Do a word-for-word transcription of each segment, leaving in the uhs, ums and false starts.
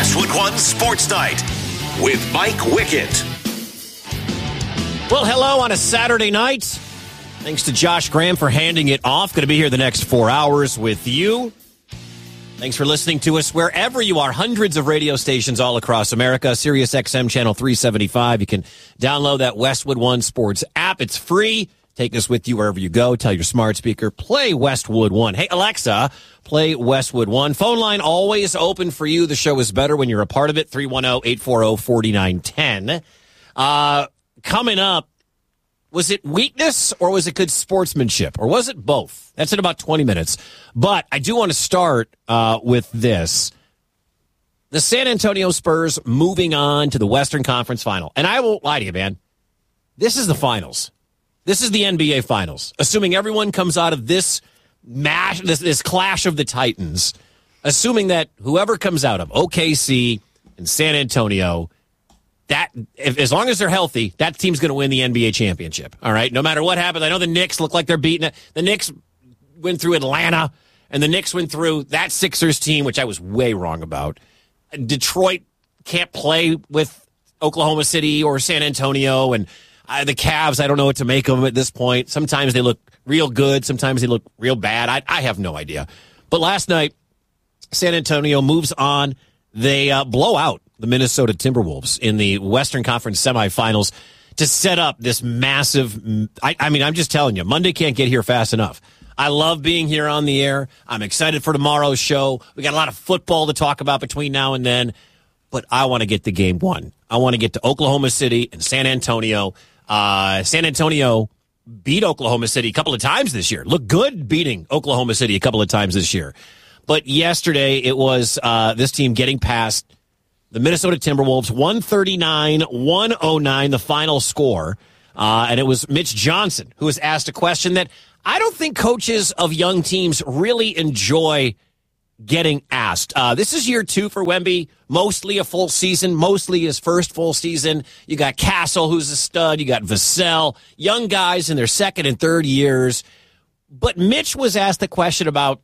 Westwood One Sports Night with Mike Wickett. Well, hello on a Saturday night. Thanks to Josh Graham for handing it off. Going to be here the next four hours with you. Thanks for listening to us wherever you are. Hundreds of radio stations all across America. Sirius X M channel three seventy-five. You can download that Westwood One Sports app. It's free. Take us with you wherever you go. Tell your smart speaker, play Westwood One. Hey, Alexa, play Westwood One. Phone line always open for you. The show is better when you're a part of it. three one zero, eight four zero, four nine one zero. Uh, coming up, was it weakness or was it good sportsmanship? Or was it both? That's in about twenty minutes. But I do want to start uh, with this. The San Antonio Spurs moving on to the Western Conference Final. And I won't lie to you, man. This is the finals. This is the N B A Finals. Assuming everyone comes out of this mash, this, this clash of the Titans, assuming that whoever comes out of O K C and San Antonio, that if, as long as they're healthy, that team's going to win the N B A championship. All right, no matter what happens. I know the Knicks look like they're beating it. The Knicks went through Atlanta, and the Knicks went through that Sixers team, which I was way wrong about. Detroit can't play with Oklahoma City or San Antonio, and Uh, the Cavs, I don't know what to make of them at this point. Sometimes they look real good. Sometimes they look real bad. I, I have no idea. But last night, San Antonio moves on. They uh, blow out the Minnesota Timberwolves in the Western Conference semifinals to set up this massive I, I mean, I'm just telling you, Monday can't get here fast enough. I love being here on the air. I'm excited for tomorrow's show. We got a lot of football to talk about between now and then. But I want to get to game one. I want to get to Oklahoma City and San Antonio. Uh, San Antonio beat Oklahoma City a couple of times this year. Looked good beating Oklahoma City a couple of times this year. But yesterday it was uh, this team getting past the Minnesota Timberwolves, one thirty-nine one oh nine, the final score. Uh, and it was Mitch Johnson who was asked a question that I don't think coaches of young teams really enjoy getting asked. Uh, this is year two for Wemby, mostly a full season, mostly his first full season. You got Castle, who's a stud. You got Vassell, young guys in their second and third years. But Mitch was asked the question about,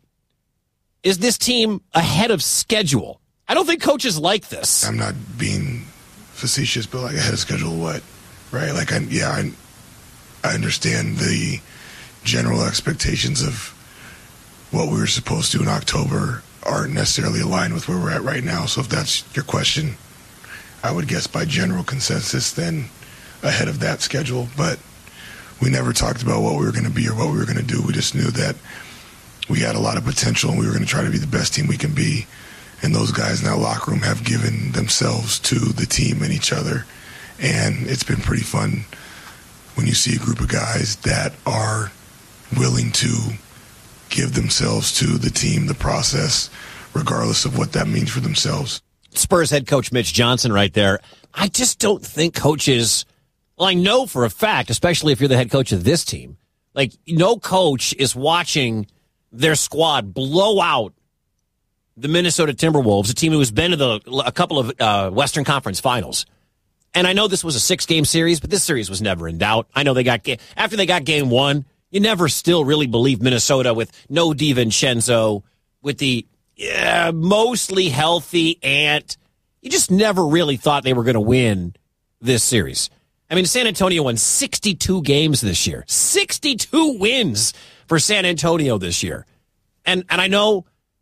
is this team ahead of schedule? I don't think coaches like this. I'm not being facetious, but like ahead of schedule what? Right? Like, I, yeah, I, I understand the general expectations of what we were supposed to do in October aren't necessarily aligned with where we're at right now. So if that's your question, I would guess by general consensus then ahead of that schedule. But we never talked about what we were going to be or what we were going to do. We just knew that we had a lot of potential and we were going to try to be the best team we can be. And those guys in that locker room have given themselves to the team and each other. And it's been pretty fun when you see a group of guys that are willing to give themselves to the team, the process, regardless of what that means for themselves. Spurs head coach Mitch Johnson right there. I just don't think coaches, well, I know for a fact, especially if you're the head coach of this team, like no coach is watching their squad blow out the Minnesota Timberwolves, a team who has been to the, a couple of uh, Western Conference finals. And I know this was a six-game series, but this series was never in doubt. I know they got, after they got game one, you never still really believe Minnesota with no DiVincenzo, with the yeah, mostly healthy Ant. You just never really thought they were going to win this series. I mean, San Antonio won sixty-two games this year. sixty-two wins for San Antonio this year. And and I know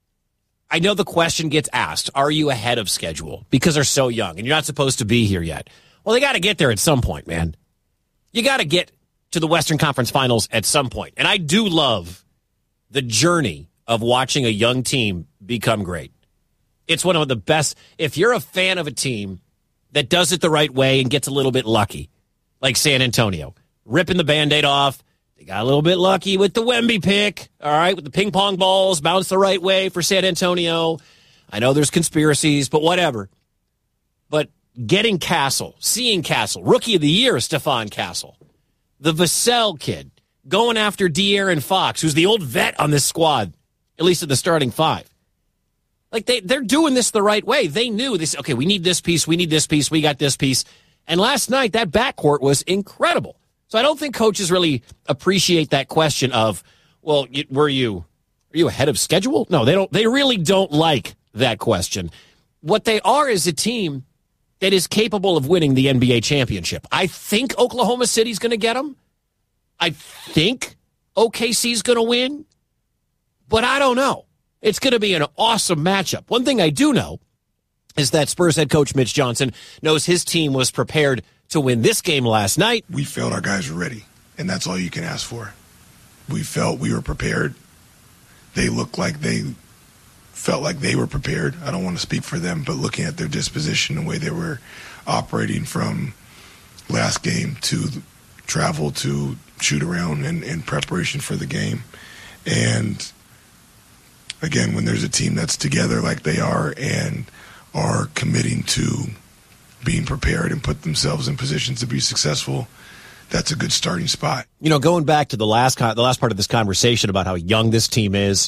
I know the question gets asked, are you ahead of schedule? Because they're so young and you're not supposed to be here yet. Well, they got to get there at some point, man. You got to get to the Western Conference Finals at some point. And I do love the journey of watching a young team become great. It's one of the best. If you're a fan of a team that does it the right way and gets a little bit lucky, like San Antonio, ripping the Band-Aid off, they got a little bit lucky with the Wemby pick, all right, with the ping pong balls, bounced the right way for San Antonio. I know there's conspiracies, but whatever. But getting Castle, seeing Castle, Rookie of the Year, Stephon Castle, the Vassell kid, going after De'Aaron Fox, who's the old vet on this squad, at least at the starting five. Like, they, they're doing this the right way. They knew this, okay, we need this piece, we need this piece, we got this piece. And last night, that backcourt was incredible. So I don't think coaches really appreciate that question of, well, were you, are you ahead of schedule? No, they don't. They really don't like that question. what they are is a team that is capable of winning the N B A championship. I think Oklahoma City's going to get them. I think O K C's going to win. But I don't know. It's going to be an awesome matchup. One thing I do know is that Spurs head coach Mitch Johnson knows his team was prepared to win this game last night. We felt our guys were ready, and that's all you can ask for. We felt we were prepared. They looked like they felt like they were prepared. I don't want to speak for them, but looking at their disposition, the way they were operating from last game to travel to shoot around and, and preparation for the game. And again, when there's a team that's together like they are and are committing to being prepared and put themselves in positions to be successful, that's a good starting spot. You know, going back to the last con- the last part of this conversation about how young this team is,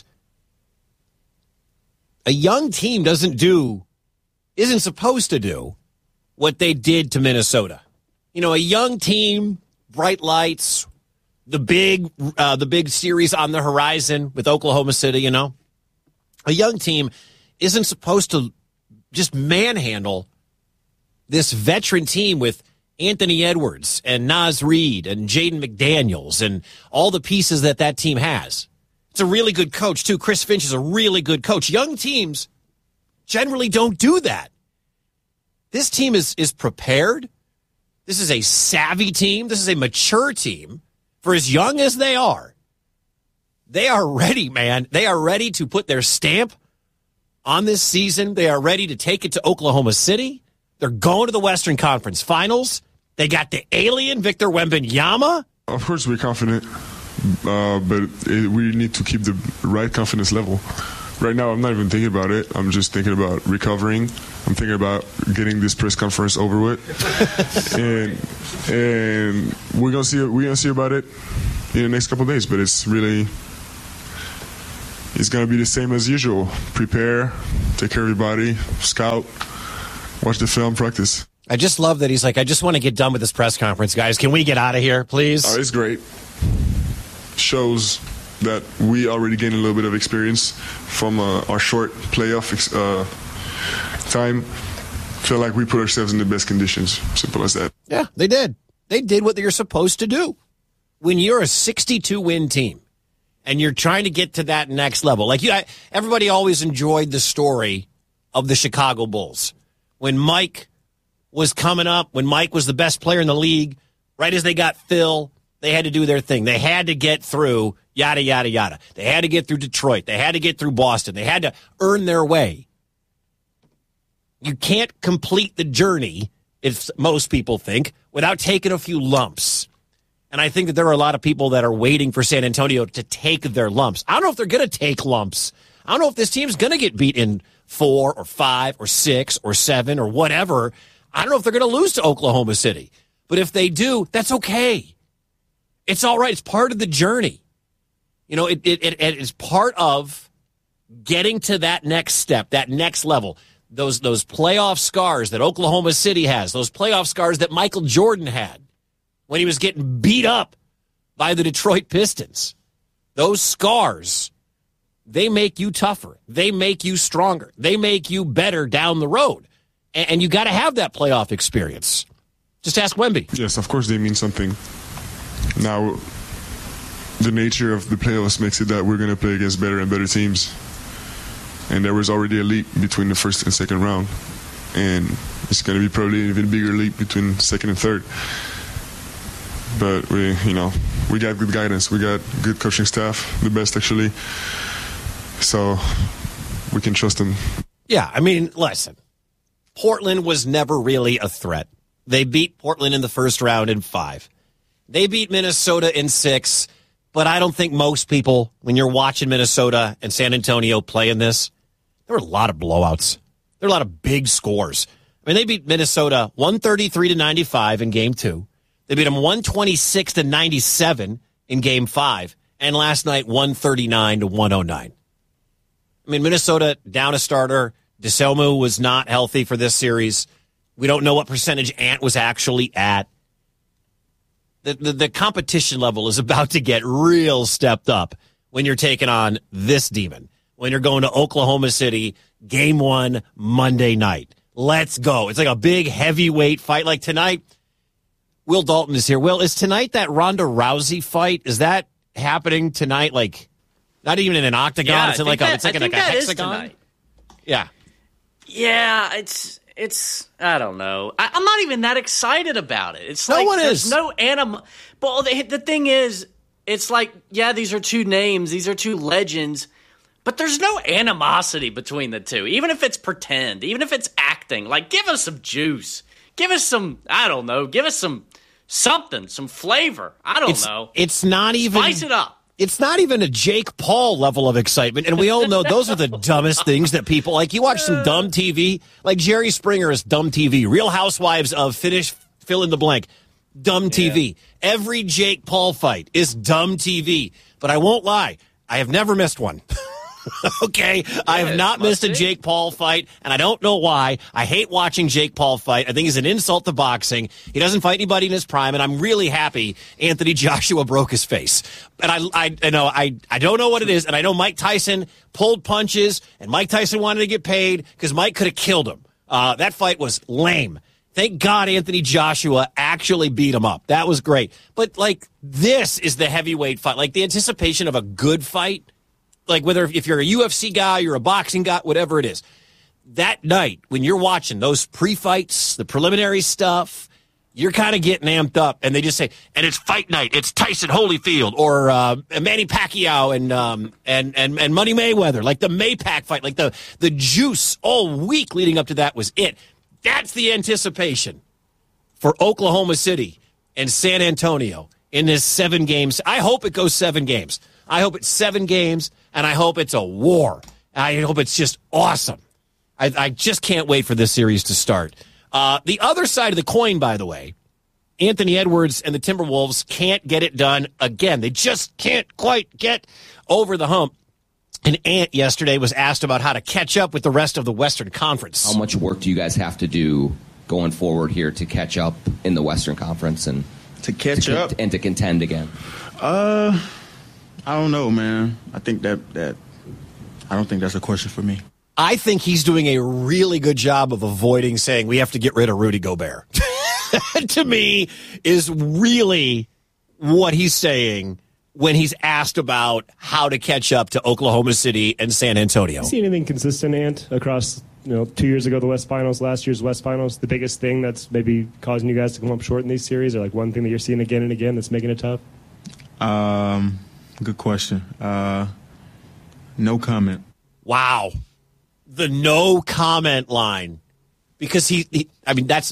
a young team doesn't do, isn't supposed to do what they did to Minnesota. You know, a young team, bright lights, the big, uh, the big series on the horizon with Oklahoma City. You know, a young team isn't supposed to just manhandle this veteran team with Anthony Edwards and Naz Reid and Jaden McDaniels and all the pieces that that team has. It's a really good coach, too. Chris Finch is a really good coach. Young teams generally don't do that. This team is, is prepared. This is a savvy team. This is a mature team. For as young as they are, they are ready, man. They are ready to put their stamp on this season. They are ready to take it to Oklahoma City. They're going to the Western Conference Finals. They got the alien Victor Wembanyama. Of course, we're confident, uh, but it, we need to keep the right confidence level. Right now, I'm not even thinking about it. I'm just thinking about recovering. I'm thinking about getting this press conference over with, and and we're gonna see we're gonna see about it in the next couple of days. But it's really it's gonna be the same as usual. Prepare, take care of your body, scout. Watch the film, practice. I just love that he's like, I just want to get done with this press conference, guys. Can we get out of here, please? Oh, it's great. Shows that we already gained a little bit of experience from uh, our short playoff uh, time. Feel like we put ourselves in the best conditions. Simple as that. Yeah, they did. They did what you're supposed to do. When you're a sixty-two win team and you're trying to get to that next level, like you, I, everybody always enjoyed the story of the Chicago Bulls. When Mike was coming up, when Mike was the best player in the league, right as they got Phil, they had to do their thing. They had to get through yada, yada, yada. They had to get through Detroit. They had to get through Boston. They had to earn their way. You can't complete the journey, if most people think, without taking a few lumps. And I think that there are a lot of people that are waiting for San Antonio to take their lumps. I don't know if they're going to take lumps. I don't know if this team's going to get beat in four or five or six or seven or whatever. I don't know if they're going to lose to Oklahoma City. But if they do, that's okay. It's all right. It's part of the journey. You know, it, it, it, it is part of getting to that next step, that next level. Those, those playoff scars that Oklahoma City has, those playoff scars that Michael Jordan had when he was getting beat up by the Detroit Pistons. Those scars, they make you tougher. They make you stronger. They make you better down the road. And, and you got to have that playoff experience. Just ask Wemby. Yes, of course they mean something. Now, the nature of the playoffs makes it that we're going to play against better and better teams. And there was already a leap between the first and second round. And it's going to be probably an even bigger leap between second and third. But we, you know, we got good guidance. We got good coaching staff, the best actually. So we can trust them. Yeah, I mean, listen, Portland was never really a threat. They beat Portland in the first round in five. They beat Minnesota in six, but I don't think most people, when you're watching Minnesota and San Antonio playing this, there were a lot of blowouts. There were a lot of big scores. I mean, they beat Minnesota one thirty-three to ninety-five in game two. They beat them one twenty-six to ninety-seven in game five. And last night, one thirty-nine to one oh nine. I mean, Minnesota down a starter. DeSelmu was not healthy for this series. We don't know what percentage Ant was actually at. The, the, the competition level is about to get real stepped up when you're taking on this demon. When you're going to Oklahoma City game one Monday night. Let's go. It's like a big heavyweight fight. Like tonight, Will Dalton is here. Will, is tonight that Ronda Rousey fight? Is that happening tonight? Like, not even in an octagon. Yeah, it's in like that, a, it's like in like a hexagon. Yeah. Yeah, it's it's. I don't know. I, I'm not even that excited about it. It's no like one there's is. no anim. But the, the thing is, it's like yeah, these are two names. These are two legends. But there's no animosity between the two. Even if it's pretend, even if it's acting, like give us some juice. Give us some, I don't know, give us some something, some flavor. I don't it's, know. It's not even Spice it up. It's not even a Jake Paul level of excitement. And we all know those are the dumbest things that people like. You watch some dumb T V, like Jerry Springer is dumb T V. Real Housewives of finish, fill in the blank. Dumb T V. Yeah. Every Jake Paul fight is dumb T V. But I won't lie, I have never missed one. Okay, yeah, I have not missed a Jake Paul fight, and I don't know why. I hate watching Jake Paul fight. I think he's an insult to boxing. He doesn't fight anybody in his prime, and I'm really happy Anthony Joshua broke his face. And I, I, I know I, I don't know what it is, and I know Mike Tyson pulled punches, and Mike Tyson wanted to get paid because Mike could have killed him. Uh, that fight was lame. Thank God Anthony Joshua actually beat him up. That was great. But like this is the heavyweight fight, like the anticipation of a good fight. Like whether if you're a U F C guy, you're a boxing guy, whatever it is, that night when you're watching those pre-fights, the preliminary stuff, you're kind of getting amped up. And they just say, and it's fight night. It's Tyson Holyfield or uh, Manny Pacquiao and um, and and and Money Mayweather, like the Maypac fight, like the the juice all week leading up to that was it. That's the anticipation for Oklahoma City and San Antonio in this seven games. I hope it goes seven games. I hope it's seven games, and I hope it's a war. I hope it's just awesome. I, I just can't wait for this series to start. Uh, the other side of the coin, by the way, Anthony Edwards and the Timberwolves can't get it done again. They just can't quite get over the hump. And Ant yesterday was asked about how to catch up with the rest of the Western Conference. How much work do you guys have to do going forward here to catch up in the Western Conference and to catch to, up and to contend again? Uh... I don't know, man. I think that, that I don't think that's a question for me. I think he's doing a really good job of avoiding saying we have to get rid of Rudy Gobert. To me, is really what he's saying when he's asked about how to catch up to Oklahoma City and San Antonio. See anything consistent, Ant, across you know two years ago the West Finals, last year's West Finals? The biggest thing that's maybe causing you guys to come up short in these series, or like one thing that you're seeing again and again that's making it tough? Um. Good question. Uh, no comment. Wow. The no comment line. Because he, he, I mean, that's,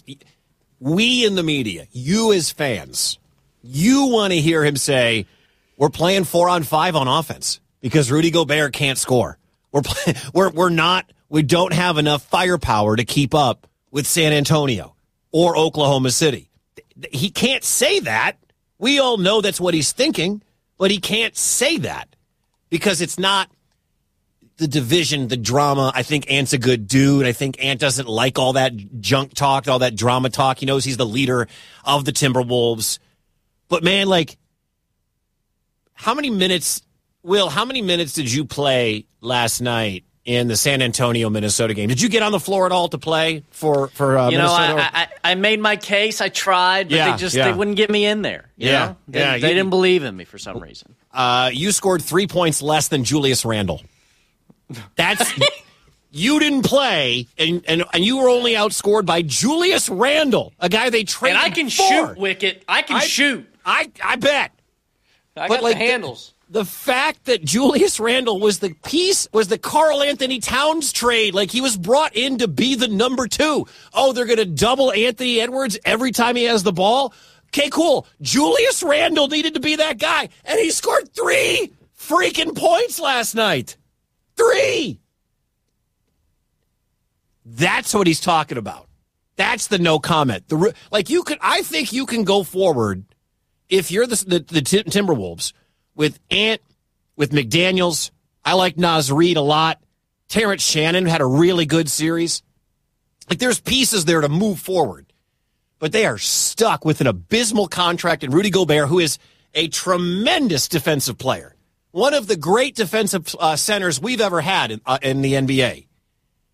we in the media, you as fans, you want to hear him say, we're playing four on five on offense because Rudy Gobert can't score. We're, play, we're, we're not, we don't have enough firepower to keep up with San Antonio or Oklahoma City. He can't say that. We all know that's what he's thinking. But he can't say that because it's not the division, the drama. I think Ant's a good dude. I think Ant doesn't like all that junk talk, all that drama talk. He knows he's the leader of the Timberwolves. But, man, like, how many minutes, Will, how many minutes did you play last night in the San Antonio, Minnesota game? Did you get on the floor at all to play for, for uh, you know, Minnesota? I, I, I made my case. I tried, but yeah, they just yeah. they wouldn't get me in there. You yeah, know? They, yeah. they you, didn't believe in me for some reason. Uh, you scored three points less than Julius Randle. That's you didn't play, and, and and you were only outscored by Julius Randle, a guy they traded And I can for. shoot, Wicket. I can I, shoot. I I bet. I but got like the handles. The, the fact that Julius Randle was the piece, was the Karl Anthony Towns trade. Like, he was brought in to be the number two. Oh, they're going to double Anthony Edwards every time he has the ball? Okay, cool. Julius Randle needed to be that guy, and he scored three freaking points last night. Three. That's what he's talking about. That's the no comment. The like you could, I think you can go forward if you're the the, the Timberwolves with Ant, with McDaniels. I like Naz Reid a lot. Terrence Shannon had a really good series. Like, there's pieces there to move forward, but they are stuck with an abysmal contract in Rudy Gobert, who is a tremendous defensive player, one of the great defensive uh, centers we've ever had in, uh, in the N B A.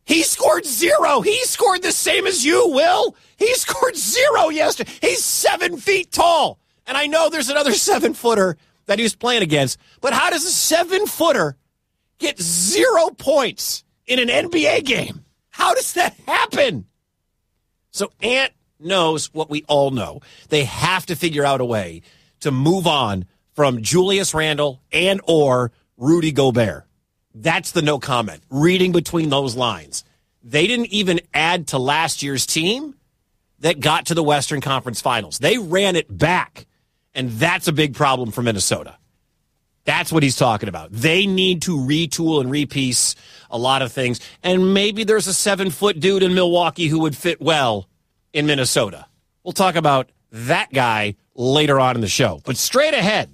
He scored zero. He scored the same as you, Will. He scored zero yesterday. He's seven feet tall. And I know there's another seven-footer that he was playing against. But how does a seven-footer get zero points in an N B A game? How does that happen? So Ant knows what we all know. They have to figure out a way to move on from Julius Randle and or Rudy Gobert. That's the no comment. Reading between those lines. They didn't even add to last year's team that got to the Western Conference Finals. They ran it back, and that's a big problem for Minnesota. That's what he's talking about. They need to retool and repiece a lot of things, and maybe there's a seven-foot dude in Milwaukee who would fit well in Minnesota. We'll talk about that guy later on in the show. But straight ahead,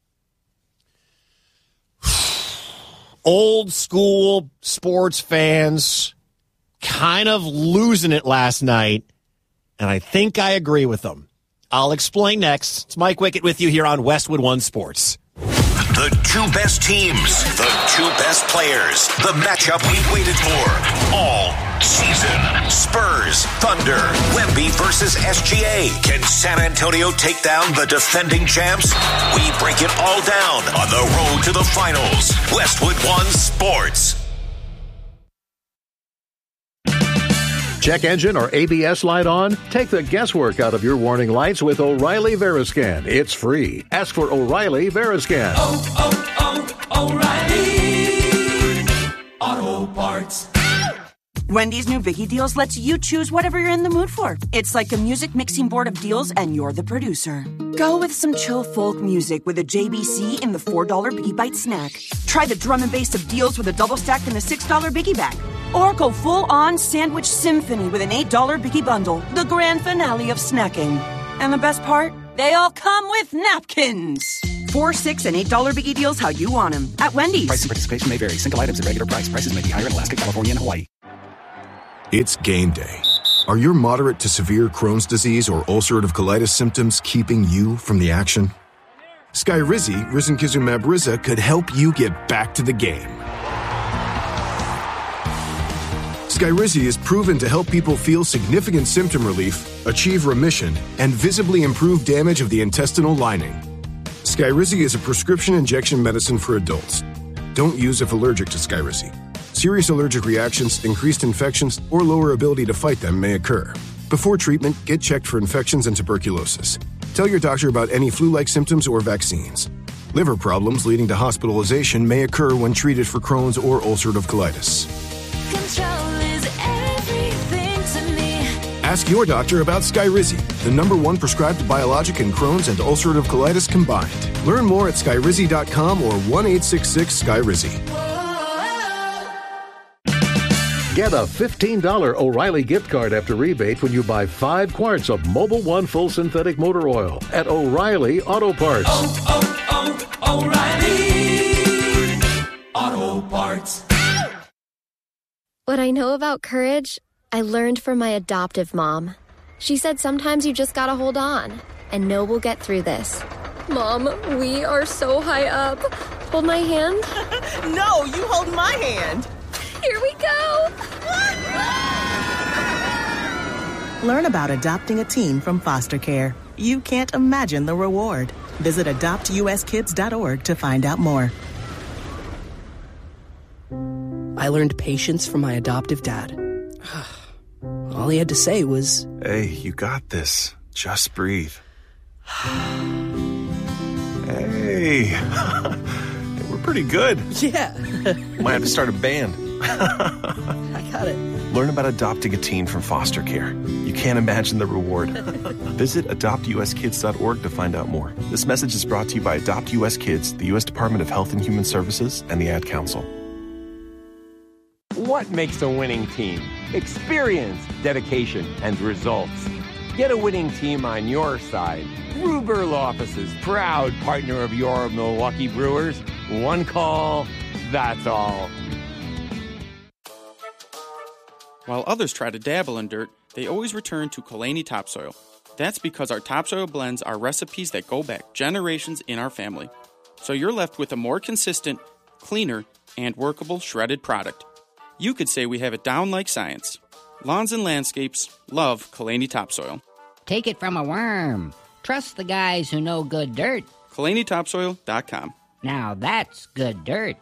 old school sports fans kind of losing it last night, and I think I agree with them. I'll explain next. It's Mike Wickett with you here on Westwood One Sports. The two best teams, the two best players, the matchup we've waited for all season. Spurs, Thunder, Wemby versus S G A. Can San Antonio take down the defending champs? We break it all down on the road to the finals. Westwood One Sports. Check engine or A B S light on? Take the guesswork out of your warning lights with O'Reilly Veriscan. It's free. Ask for O'Reilly Veriscan. Oh, oh, oh, O'Reilly Auto Parts. Wendy's new Biggie Deals lets you choose whatever you're in the mood for. It's like a music mixing board of deals, and you're the producer. Go with some chill folk music with a J B C in the four dollar Biggie Bite snack. Try the drum and bass of deals with a double stack in the six dollar Biggie Bag. Or go full-on sandwich symphony with an eight dollar Biggie Bundle, the grand finale of snacking. And the best part? They all come with napkins. Four, six, and eight dollar Biggie Deals how you want them at Wendy's. Price and participation may vary. Single items at regular price. Prices may be higher in Alaska, California, and Hawaii. It's game day. Are your moderate to severe Crohn's disease or ulcerative colitis symptoms keeping you from the action? Skyrizi, risankizumab Riza, could help you get back to the game. Skyrizi is proven to help people feel significant symptom relief, achieve remission, and visibly improve damage of the intestinal lining. Skyrizi is a prescription injection medicine for adults. Don't use if allergic to Skyrizi. Serious allergic reactions, increased infections, or lower ability to fight them may occur. Before treatment, get checked for infections and tuberculosis. Tell your doctor about any flu-like symptoms or vaccines. Liver problems leading to hospitalization may occur when treated for Crohn's or ulcerative colitis. Control is everything to me. Ask your doctor about Skyrizi, the number one prescribed biologic in Crohn's and ulcerative colitis combined. Learn more at skyrizi dot com or one eight six six Skyrizi. Get a fifteen dollars O'Reilly gift card after rebate when you buy five quarts of Mobil One Full Synthetic Motor Oil at O'Reilly Auto Parts. Oh, oh, oh, O'Reilly Auto Parts. What I know about courage, I learned from my adoptive mom. She said sometimes you just gotta hold on and know we'll get through this. Mom, we are so high up. Hold my hand. No, you hold my hand. Here we go. Learn about adopting a teen from foster care. You can't imagine the reward. Visit adopt U S kids dot org to find out more. I learned patience from my adoptive dad. All he had to say was, "Hey, you got this. Just breathe." Hey, we're pretty good. Yeah. Might have to start a band. I got it. Learn about adopting a teen from foster care. You can't imagine the reward. Visit adopt U S kids dot org to find out more. This message is brought to you by Adopt U S Kids, the U S Department of Health and Human Services, and the Ad Council. What makes a winning team? Experience, dedication, and results. Get a winning team on your side. Ruberl Offices, proud partner of your Milwaukee Brewers. One call, that's all. While others try to dabble in dirt, they always return to Kalani Topsoil. That's because our topsoil blends are recipes that go back generations in our family. So you're left with a more consistent, cleaner, and workable shredded product. You could say we have it down like science. Lawns and landscapes love Kalani Topsoil. Take it from a worm. Trust the guys who know good dirt. Kalani Topsoil dot com. Now that's good dirt.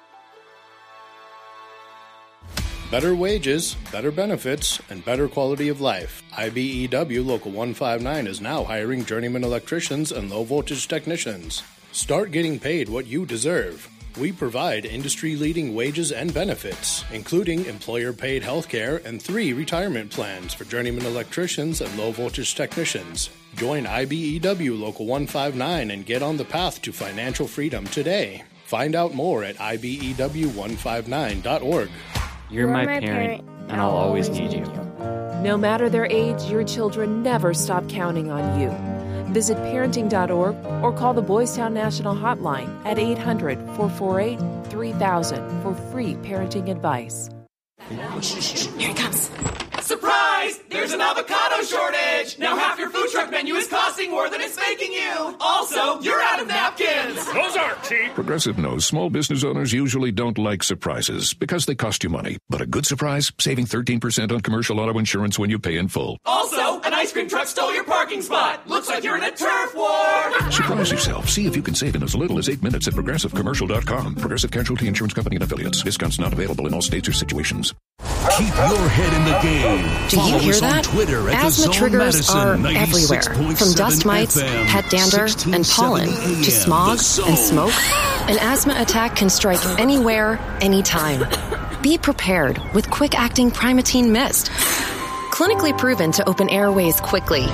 Better wages, better benefits, and better quality of life. I B E W Local one fifty-nine is now hiring journeyman electricians and low-voltage technicians. Start getting paid what you deserve. We provide industry-leading wages and benefits, including employer-paid health care and three retirement plans for journeyman electricians and low-voltage technicians. Join I B E W Local one fifty-nine and get on the path to financial freedom today. Find out more at I B E W one fifty-nine dot org. You're my parent, and I'll always need you. No matter their age, your children never stop counting on you. Visit parenting dot org or call the Boys Town National Hotline at eight hundred, four four eight, three thousand for free parenting advice. Here it comes. Surprise! There's an avocado shortage! Now half your food truck menu is costing more than it's making you! Also, you're out of napkins! Those aren't cheap! Progressive knows small business owners usually don't like surprises because they cost you money. But a good surprise? Saving thirteen percent on commercial auto insurance when you pay in full. Also, an ice cream truck stole your parking spot! Looks like you're in a turf war! Surprise yourself. See if you can save in as little as eight minutes at Progressive Commercial dot com. Progressive Casualty Insurance Company and Affiliates. Discounts not available in all states or situations. Keep your head in the game. Do you Follow hear us on that? Twitter at Asthma The Zone triggers Madison, are everywhere, from dust mites, F M, pet dander, and pollen, to smog and smoke. An asthma attack can strike anywhere, anytime. Be prepared with quick-acting Primatene Mist. Clinically proven to open airways quickly.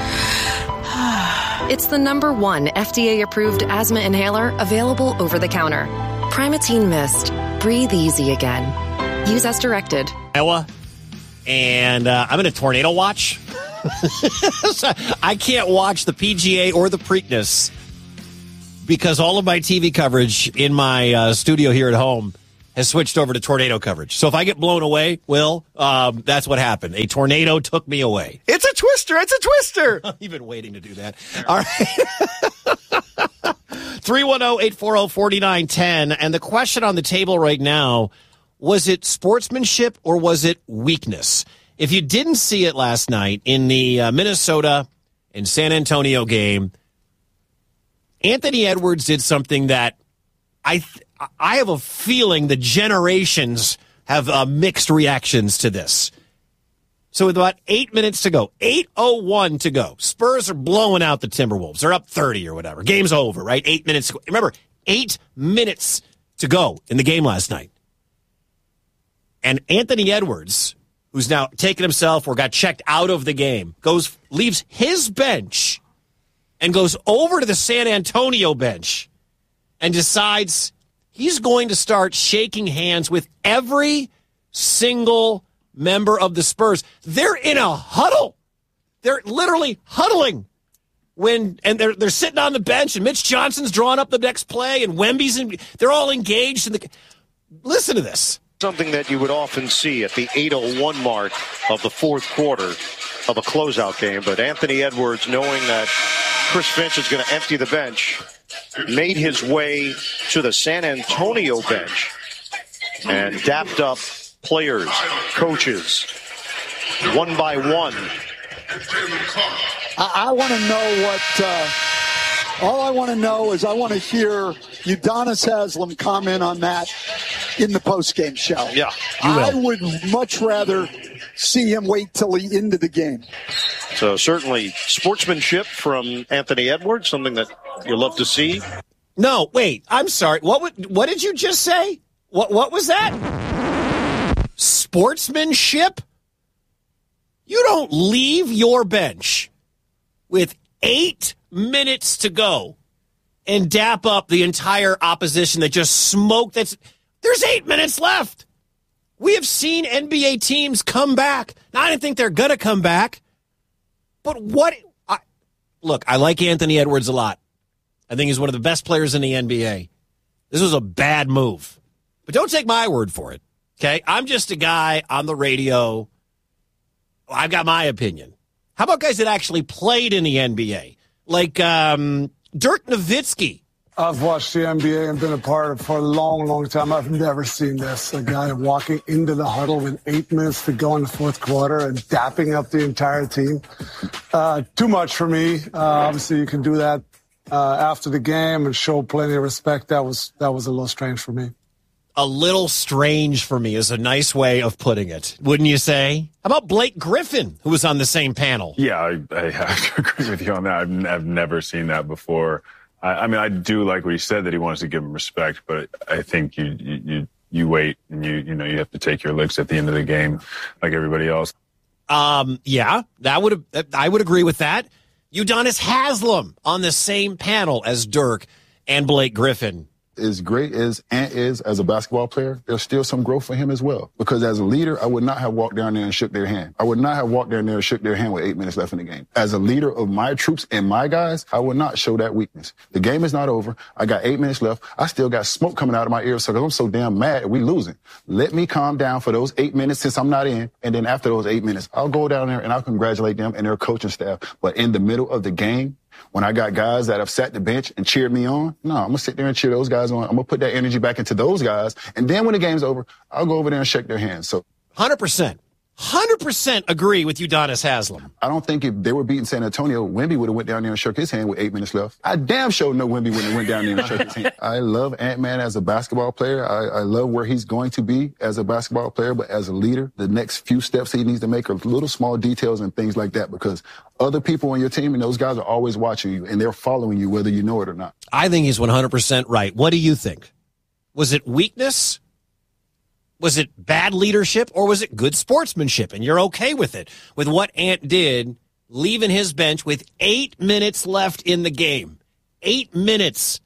It's the number one F D A-approved asthma inhaler available over the counter. Primatene Mist. Breathe easy again. Use as directed. Iowa, and uh, I'm in a tornado watch. So I can't watch the P G A or the Preakness because all of my T V coverage in my uh, studio here at home has switched over to tornado coverage. So if I get blown away, Will, um, that's what happened. A tornado took me away. It's a twister. It's a twister. I've been waiting to do that. All right. three one zero, eight four zero, four nine one zero. And the question on the table right now, was it sportsmanship or was it weakness? If you didn't see it last night in the uh, Minnesota and San Antonio game, Anthony Edwards did something that I th- I have a feeling the generations have uh, mixed reactions to this. So with about eight minutes to go, eight oh one to go, Spurs are blowing out the Timberwolves. They're up thirty or whatever. Game's over, right? Eight minutes to go. Remember, eight minutes to go in the game last night. And Anthony Edwards, who's now taken himself or got checked out of the game, goes leaves his bench and goes over to the San Antonio bench and decides he's going to start shaking hands with every single member of the Spurs. They're in a huddle. They're literally huddling when and they're they're sitting on the bench and Mitch Johnson's drawing up the next play and Wemby's in, they're all engaged in the. Listen to this. Something that you would often see at the eight oh one mark of the fourth quarter of a closeout game. But Anthony Edwards, knowing that Chris Finch is going to empty the bench, made his way to the San Antonio bench and dapped up players, coaches, one by one. I, I want to know what... Uh... All I want to know is I want to hear Udonis Haslem comment on that in the postgame show. Yeah, I would much rather see him wait till the end of the game. So certainly sportsmanship from Anthony Edwards, something that you love to see. No, wait, I'm sorry. What would, what did you just say? What what was that? Sportsmanship? You don't leave your bench with eight minutes to go and dap up the entire opposition that just smoked. That's there's eight minutes left. We have seen N B A teams come back. Now, I don't think they're going to come back. But what... I, look, I like Anthony Edwards a lot. I think he's one of the best players in the N B A. This was a bad move. But don't take my word for it, okay? I'm just a guy on the radio. I've got my opinion. How about guys that actually played in the N B A? Like um, Dirk Nowitzki. I've watched the N B A and been a part of it for a long, long time. I've never seen this. A guy walking into the huddle with eight minutes to go in the fourth quarter and dapping up the entire team. Uh, too much for me. Uh, obviously, you can do that uh, after the game and show plenty of respect. That was that was a little strange for me. A little strange for me is a nice way of putting it, wouldn't you say? How about Blake Griffin, who was on the same panel? Yeah, I, I have to agree with you on that. I've, I've never seen that before. I, I mean, I do like what he said, that he wants to give him respect, but I think you you you, you wait and you you know you have to take your licks at the end of the game, like everybody else. Um, yeah, that would I would agree with that. Udonis Haslem on the same panel as Dirk and Blake Griffin. As great as Ant is as a basketball player, there's still some growth for him as well. Because as a leader, I would not have walked down there and shook their hand. I would not have walked down there and shook their hand with eight minutes left in the game. As a leader of my troops and my guys, I would not show that weakness. The game is not over. I got eight minutes left. I still got smoke coming out of my ears because I'm so damn mad we losing. Let me calm down for those eight minutes since I'm not in. And then after those eight minutes, I'll go down there and I'll congratulate them and their coaching staff. But in the middle of the game, when I got guys that have sat the bench and cheered me on, no, I'm going to sit there and cheer those guys on. I'm going to put that energy back into those guys. And then when the game's over, I'll go over there and shake their hands. So one hundred percent. one hundred percent agree with Udonis Haslem. I don't think if they were beating San Antonio, Wemby would have went down there and shook his hand with eight minutes left. I damn sure know Wemby wouldn't have went down there and shook his hand. I love Ant-Man as a basketball player. I, I love where he's going to be as a basketball player, but as a leader, the next few steps he needs to make are little small details and things like that, because other people on your team and those guys are always watching you and they're following you whether you know it or not. I think he's one hundred percent right. What do you think? Was it weakness? Was it bad leadership, or was it good sportsmanship? And you're okay with it, with what Ant did, leaving his bench with eight minutes left in the game. Eight minutes.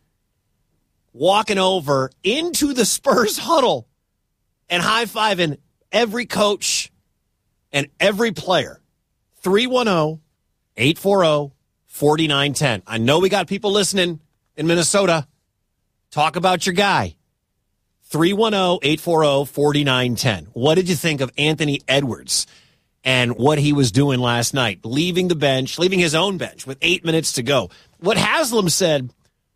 Walking over into the Spurs huddle and high-fiving every coach and every player. three one zero, eight four zero, four nine one zero. I know we got people listening in Minnesota. Talk about your guy. three one zero, eight four zero, four nine one zero. What did you think of Anthony Edwards and what he was doing last night? Leaving the bench, leaving his own bench with eight minutes to go. What Haslem said,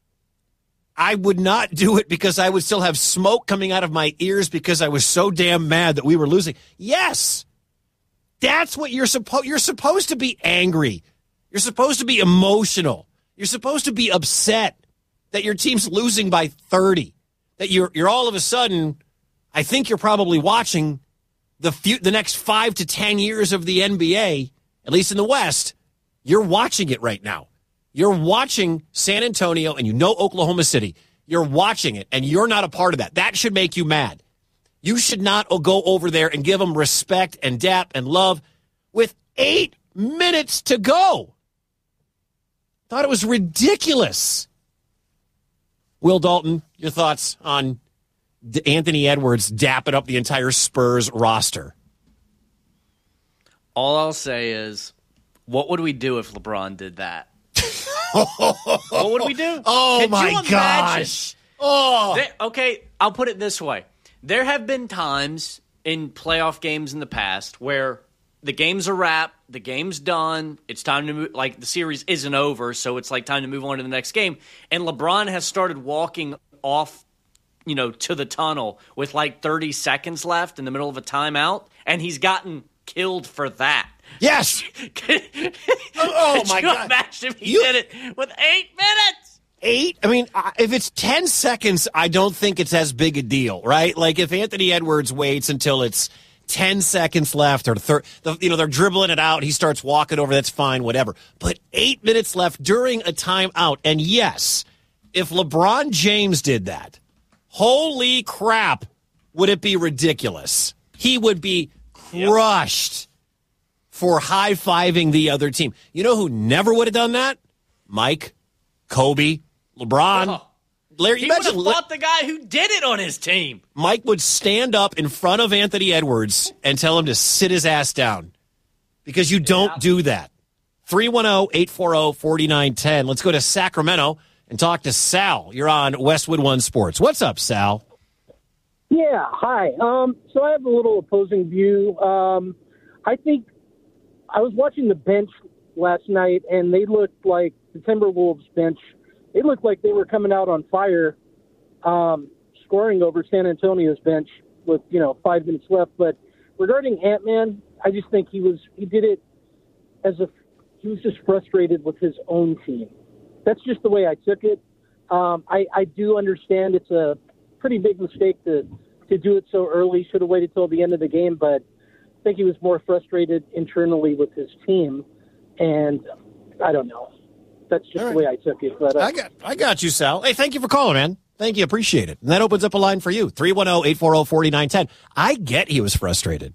I would not do it because I would still have smoke coming out of my ears because I was so damn mad that we were losing. Yes, that's what you're supposed, you're supposed to be angry. You're supposed to be emotional. You're supposed to be upset that your team's losing by thirty. That you're you're all of a sudden, I think you're probably watching the few, the next five to ten years of the N B A, at least in the West. You're watching it right now. You're watching San Antonio, and you know Oklahoma City. You're watching it, and you're not a part of that. That should make you mad. You should not go over there and give them respect and dap and love with eight minutes to go. Thought it was ridiculous. Will Dalton, your thoughts on Anthony Edwards dapping up the entire Spurs roster? All I'll say is, what would we do if LeBron did that? What would we do? Oh, Could my you imagine? gosh. Oh. There, okay, I'll put it this way. There have been times in playoff games in the past where the game's a wrap, the game's done, it's time to move, like the series isn't over, so it's like time to move on to the next game, and LeBron has started walking off, you know, to the tunnel with like thirty seconds left in the middle of a timeout, and he's gotten killed for that. Yes! could, oh, could my you God. imagine if he You- did it with eight minutes? Eight? I mean, I- if it's ten seconds, I don't think it's as big a deal, right? Like if Anthony Edwards waits until it's ten seconds left or thir- the, you know, they're dribbling it out, he starts walking over, that's fine, whatever. But eight minutes left during a timeout. And yes, if LeBron James did that, holy crap, would it be ridiculous? He would be crushed for high-fiving the other team. You know who never would have done that? Mike, Kobe, LeBron. Oh. Larry, He you would have imagine fought the guy who did it on his team. Mike would stand up in front of Anthony Edwards and tell him to sit his ass down because you don't Yeah. do that. three one zero, eight four zero, four nine one zero. Let's go to Sacramento and talk to Sal. You're on Westwood One Sports. What's up, Sal? Yeah, hi. Um, so I have a little opposing view. Um, I think I was watching the bench last night, and they looked like the Timberwolves bench it looked like they were coming out on fire, um, scoring over San Antonio's bench with, you know, five minutes left. But regarding Ant-Man, I just think he was he did it as a he was just frustrated with his own team. That's just the way I took it. Um, I, I do understand it's a pretty big mistake to, to do it so early. Should have waited till the end of the game, but I think he was more frustrated internally with his team. And I don't know. That's just right. The way I took it. But uh, I got I got you, Sal. Hey, thank you for calling, man. Thank you. Appreciate it. And that opens up a line for you. three one zero, eight four zero, four nine one zero. I get he was frustrated.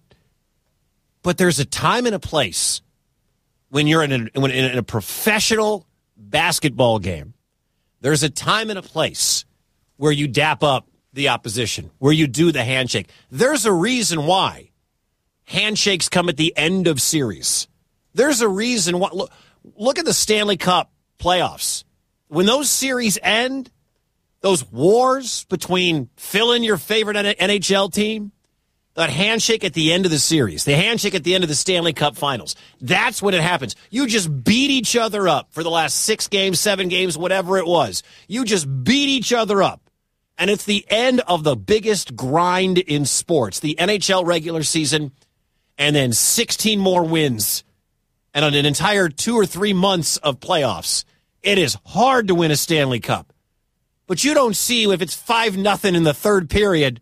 But there's a time and a place when you're in a, when in a professional basketball game. There's a time and a place where you dap up the opposition, where you do the handshake. There's a reason why handshakes come at the end of series. There's a reason why. Look, look at the Stanley Cup playoffs. When those series end, those wars between fill in your favorite N H L team, that handshake at the end of the series, the handshake at the end of the Stanley Cup finals, that's when it happens. You just beat each other up for the last six games, seven games, whatever it was. You just beat each other up. And it's the end of the biggest grind in sports, the N H L regular season, and then sixteen more wins. And on an entire two or three months of playoffs, it is hard to win a Stanley Cup. But you don't see, if it's five nothing in the third period,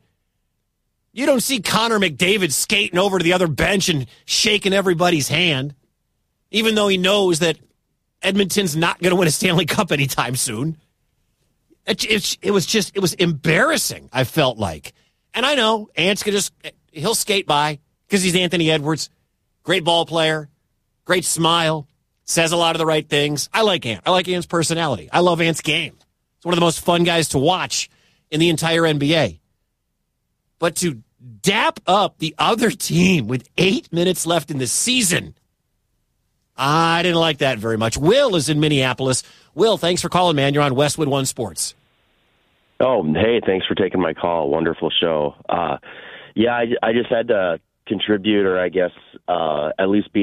you don't see Connor McDavid skating over to the other bench and shaking everybody's hand, even though he knows that Edmonton's not going to win a Stanley Cup anytime soon. It, it, it was just, it was embarrassing, I felt like. And I know Ant's going to just, he'll skate by because he's Anthony Edwards. Great ball player, great smile, says a lot of the right things. I like Ant. I like Ant's personality. I love Ant's game. He's one of the most fun guys to watch in the entire N B A. But to dap up the other team with eight minutes left in the season, I didn't like that very much. Will is in Minneapolis. Will, thanks for calling, man. You're on Westwood One Sports. Oh, hey, thanks for taking my call. Wonderful show. Uh, yeah, I, I just had to contribute, or I guess uh, at least be